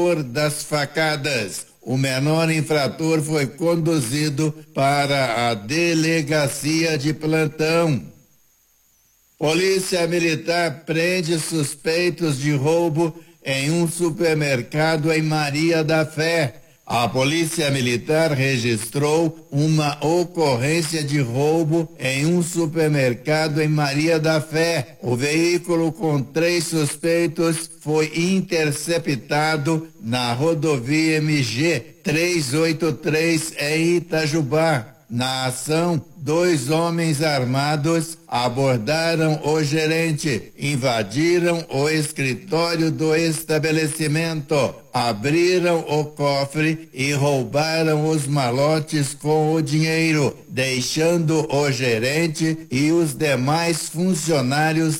das facadas. O menor infrator foi conduzido para a delegacia de plantão. Polícia Militar prende suspeitos de roubo em um supermercado em Maria da Fé. A Polícia Militar registrou uma ocorrência de roubo em um supermercado em Maria da Fé. O veículo com 3 suspeitos foi interceptado na rodovia MG 383 em Itajubá. Na ação, 2 homens armados abordaram o gerente, invadiram o escritório do estabelecimento, abriram o cofre e roubaram os malotes com o dinheiro, deixando o gerente e os demais funcionários